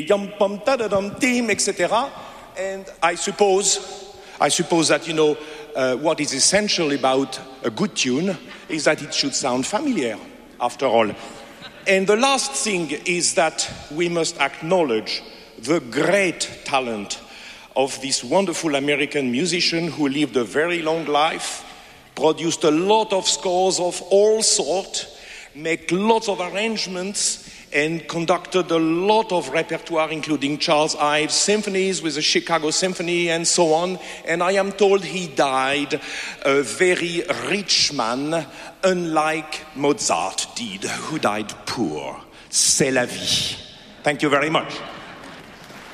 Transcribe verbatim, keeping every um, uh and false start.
yum pum da da dum team, et cetera. And I suppose, I suppose that you know uh, what is essential about a good tune is that it should sound familiar, after all. And the last thing is that we must acknowledge the great talent of this wonderful American musician who lived a very long life, produced a lot of scores of all sorts, make lots of arrangements, and conducted a lot of repertoire, including Charles Ives symphonies with the Chicago Symphony and so on. And I am told he died a very rich man, unlike Mozart did, who died poor. C'est la vie. Thank you very much.